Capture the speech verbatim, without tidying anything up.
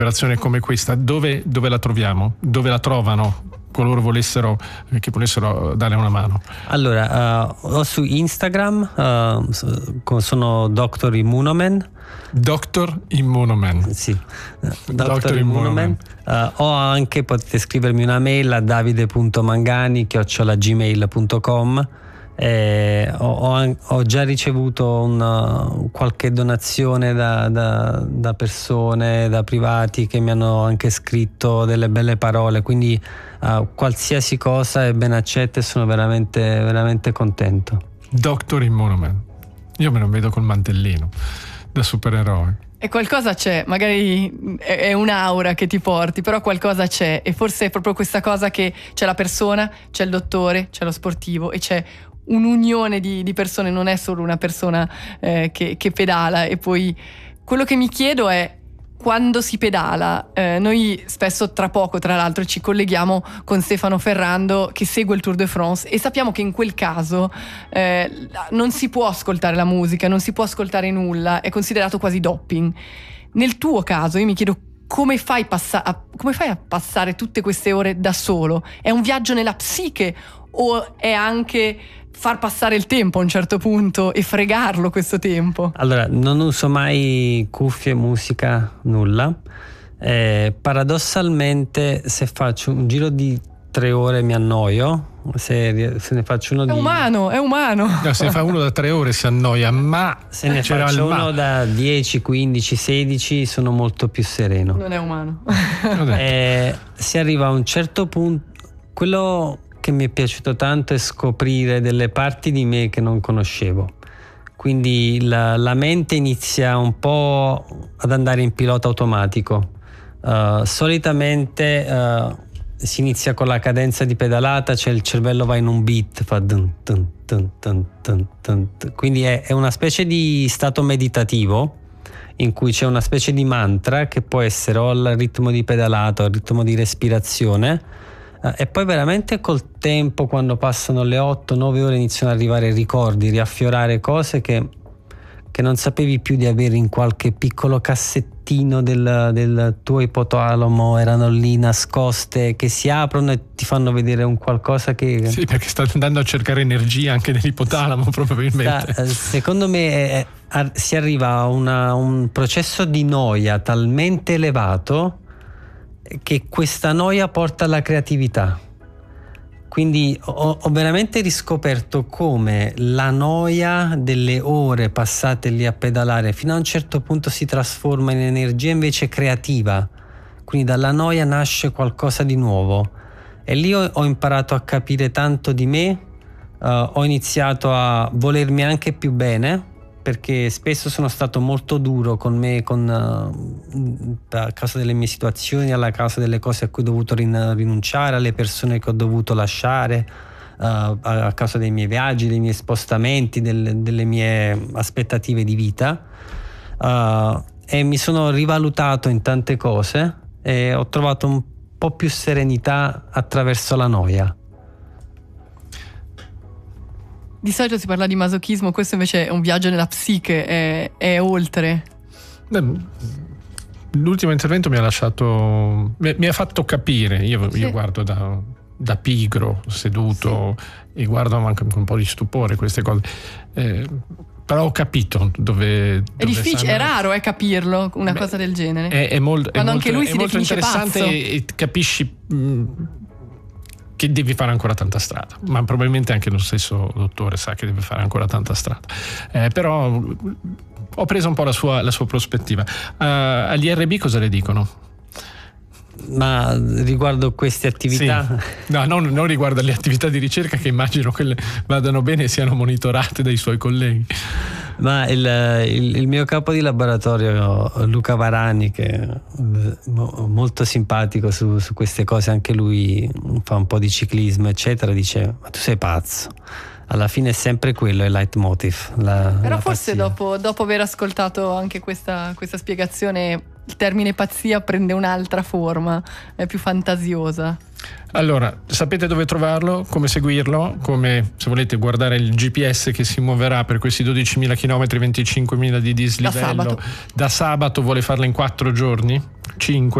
un'operazione come questa, dove, dove la troviamo? Dove la trovano coloro volessero, che volessero dare una mano? Allora, uh, ho su Instagram, uh, sono doctor Immunoman. doctor Immunoman. Sì, doctor Immunoman. Uh, ho anche, potete scrivermi una mail a davide punto mangani chiocciola gmail punto com. Eh, ho, ho, ho già ricevuto una, qualche donazione da, da, da persone, da privati che mi hanno anche scritto delle belle parole, quindi uh, qualsiasi cosa è ben accetta e sono veramente, veramente contento. doctor Immunoman, io me lo vedo col mantellino da supereroe. E qualcosa c'è, magari è un'aura che ti porti, però qualcosa c'è, e forse è proprio questa cosa che c'è la persona, c'è il dottore, c'è lo sportivo e c'è un'unione di, di persone, non è solo una persona eh, che, che pedala. E poi quello che mi chiedo è, quando si pedala, eh, noi spesso, tra poco tra l'altro, ci colleghiamo con Stefano Ferrando che segue il Tour de France, e sappiamo che in quel caso eh, non si può ascoltare la musica, non si può ascoltare nulla, è considerato quasi doping. Nel tuo caso io mi chiedo come fai, passa- a, come fai a passare tutte queste ore da solo? È un viaggio nella psiche o è anche far passare il tempo a un certo punto e fregarlo questo tempo? Allora, non uso mai cuffie, musica, nulla. Eh, paradossalmente, se faccio un giro di tre ore mi annoio. Se, se ne faccio uno è di... umano, è umano. No, se ne fa uno da tre ore si annoia, ma se ne faccio uno ma. da dieci, quindici, sedici sono molto più sereno. Non è umano. eh, si arriva a un certo punto. Quello che mi è piaciuto tanto è scoprire delle parti di me che non conoscevo, quindi la, la mente inizia un po' ad andare in pilota automatico. Uh, solitamente uh, si inizia con la cadenza di pedalata, cioè il cervello va in un beat, fa dun, dun, dun, dun, dun, dun, dun. Quindi è, è una specie di stato meditativo in cui c'è una specie di mantra che può essere o al ritmo di pedalata o al ritmo di respirazione. E poi veramente col tempo, quando passano le otto nove ore, iniziano ad arrivare ricordi, riaffiorare cose che, che non sapevi più di avere in qualche piccolo cassettino del, del tuo ipotalamo, erano lì nascoste, che si aprono e ti fanno vedere un qualcosa che... Sì, perché sta andando a cercare energia anche nell'ipotalamo, probabilmente. Sta, secondo me è, è, si arriva a una, un processo di noia talmente elevato che questa noia porta alla creatività. Quindi ho, ho veramente riscoperto come la noia delle ore passate lì a pedalare fino a un certo punto si trasforma in energia invece creativa. Quindi dalla noia nasce qualcosa di nuovo, e lì ho, ho imparato a capire tanto di me. Uh, ho iniziato a volermi anche più bene, perché spesso sono stato molto duro con me, con, uh, a causa delle mie situazioni, alla causa delle cose a cui ho dovuto rin- rinunciare, alle persone che ho dovuto lasciare, uh, a, a causa dei miei viaggi, dei miei spostamenti, del, delle mie aspettative di vita, uh, e mi sono rivalutato in tante cose e ho trovato un po' più serenità attraverso la noia. Di solito si parla di masochismo, questo invece è un viaggio nella psiche, è, è oltre. L'ultimo intervento mi ha lasciato, mi, mi ha fatto capire, io, sì. io guardo da, da pigro, seduto, sì. E guardo anche con un po' di stupore queste cose, eh, però ho capito dove, dove è difficile, stanno. È raro eh, capirlo, una Beh, cosa del genere. È, è, molto, Quando è anche molto, lui si è molto interessante pazzo. e, e capisci mh, che devi fare ancora tanta strada, ma probabilmente anche lo stesso dottore sa che deve fare ancora tanta strada, eh, però ho preso un po' la sua, la sua prospettiva. Uh, agli R B cosa le dicono? Ma riguardo queste attività? Sì. No, non, non riguardo alle attività di ricerca, che immagino che vadano bene e siano monitorate dai suoi colleghi. Ma il, il, il mio capo di laboratorio, Luca Varani, che è molto simpatico su, su queste cose, anche lui fa un po' di ciclismo eccetera, dice: ma tu sei pazzo, alla fine è sempre quello il leitmotiv, la, però la forse dopo, dopo aver ascoltato anche questa, questa spiegazione, il termine pazzia prende un'altra forma, è più fantasiosa. Allora, sapete dove trovarlo, come seguirlo, come se volete guardare il G P S che si muoverà per questi dodicimila chilometri, venticinquemila di dislivello. Da sabato. Da sabato vuole farlo in quattro giorni? cinque?